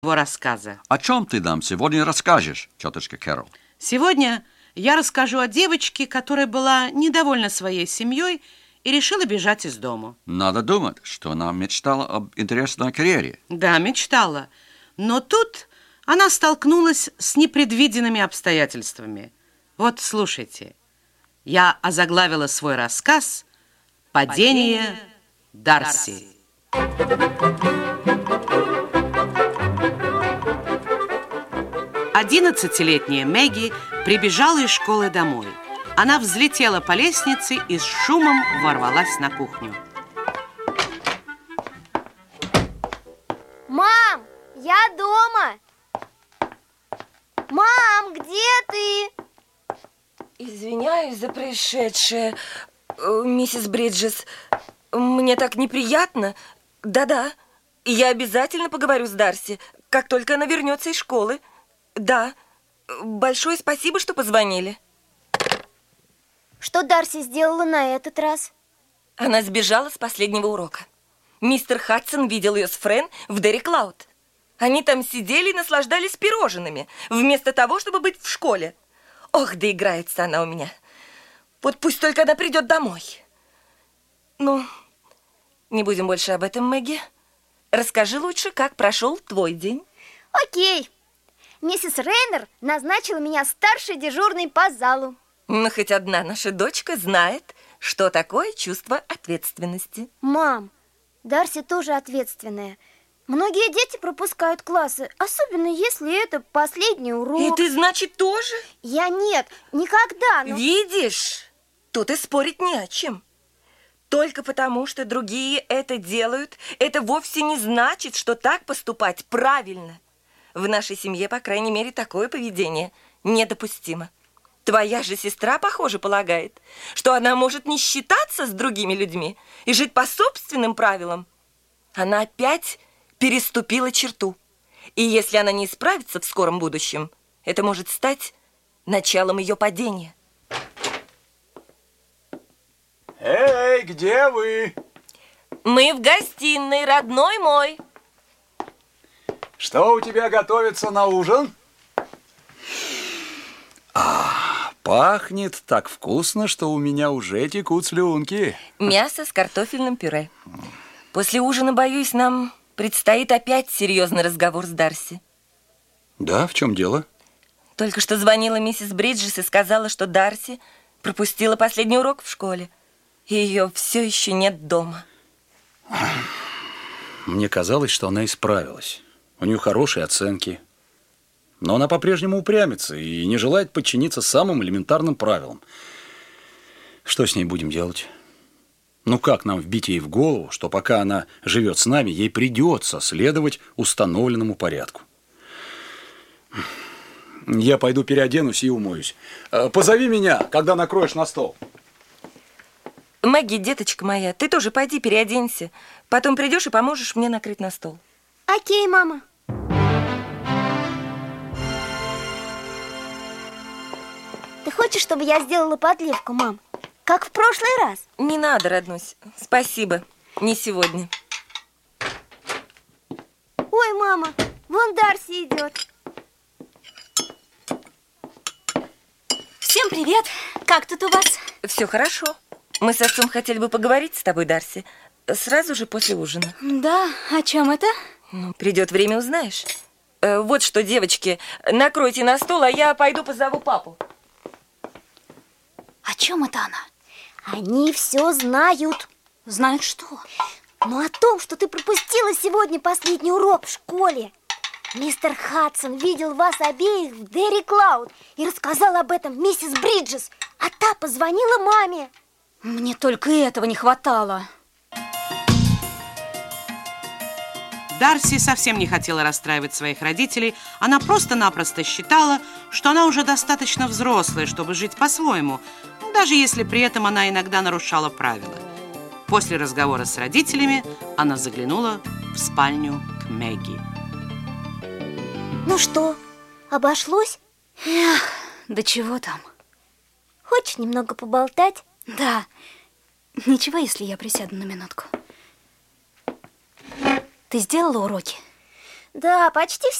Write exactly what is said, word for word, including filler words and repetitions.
его рассказа. О чем ты нам сегодня расскажешь, тетушка Кэрол? Сегодня я расскажу о девочке, которая была недовольна своей семьей и решила бежать из дома. Надо думать, что она мечтала об интересной карьере. Да, мечтала. Но тут она столкнулась с непредвиденными обстоятельствами. Вот, слушайте. Я озаглавила свой рассказ «Падение Дарси». Одиннадцатилетняя Мэгги прибежала из школы домой. Она взлетела по лестнице и с шумом ворвалась на кухню. Мам, я дома! Мам, где ты? Извиняюсь за происшедшее, миссис Бриджес. Мне так неприятно. Да-да, я обязательно поговорю с Дарси, как только она вернется из школы. Да, большое спасибо, что позвонили. Что Дарси сделала на этот раз? Она сбежала с последнего урока. Мистер Хадсон видел ее с Френ в Дерри Клауд. Они там сидели и наслаждались пирожными, вместо того, чтобы быть в школе. Ох, да играется она у меня. Вот пусть только она придет домой. Ну, не будем больше об этом, Мэгги. Расскажи лучше, как прошел твой день. Окей. Миссис Рейнер назначила меня старшей дежурной по залу. Но хоть одна наша дочка знает, что такое чувство ответственности. Мам, Дарси тоже ответственная. Многие дети пропускают классы, особенно если это последний урок. И ты, значит, тоже? Я нет, никогда. Но... Видишь, тут и спорить не о чем. Только потому, что другие это делают, это вовсе не значит, что так поступать правильно. В нашей семье, по крайней мере, такое поведение недопустимо. Твоя же сестра, похоже, полагает, что она может не считаться с другими людьми и жить по собственным правилам. Она опять переступила черту. И если она не исправится в скором будущем, это может стать началом ее падения. Эй, где вы? Мы в гостиной, родной мой. Что у тебя готовится на ужин? А, пахнет так вкусно, что у меня уже текут слюнки. Мясо с картофельным пюре. После ужина, боюсь, нам предстоит опять серьезный разговор с Дарси. Да, в чем дело? Только что звонила миссис Бриджес и сказала, что Дарси пропустила последний урок в школе. И ее все еще нет дома. Мне казалось, что она исправилась. У нее хорошие оценки. Но она по-прежнему упрямится и не желает подчиниться самым элементарным правилам. Что с ней будем делать? Ну как нам вбить ей в голову, что пока она живет с нами, ей придется следовать установленному порядку? Я пойду переоденусь и умоюсь. Позови меня, когда накроешь на стол. Мэгги, деточка моя, ты тоже пойди переоденься. Потом придешь и поможешь мне накрыть на стол. Окей, мама. Ты хочешь, чтобы я сделала подливку, мам? Как в прошлый раз? Не надо, роднусь. Спасибо. Не сегодня. Ой, мама, вон Дарси идет. Всем привет! Как тут у вас? Все хорошо. Мы с отцом хотели бы поговорить с тобой, Дарси, сразу же после ужина. Да, о чем это? Ну, придет время, узнаешь. Э, вот что, девочки, накройте на стол, а я пойду позову папу. О чем это она? Они все знают. Знают что? Ну, о том, что ты пропустила сегодня последний урок в школе. Мистер Хадсон видел вас обеих в Дерри Клауд и рассказал об этом миссис Бриджес, а та позвонила маме. Мне только этого не хватало. Дарси совсем не хотела расстраивать своих родителей. Она просто-напросто считала, что она уже достаточно взрослая, чтобы жить по-своему, даже если при этом она иногда нарушала правила. После разговора с родителями она заглянула в спальню к Мэгги. Ну что, обошлось? Эх, да чего там? Хочешь немного поболтать? Да. Ничего, если я присяду на минутку. Ты сделала уроки? Да, почти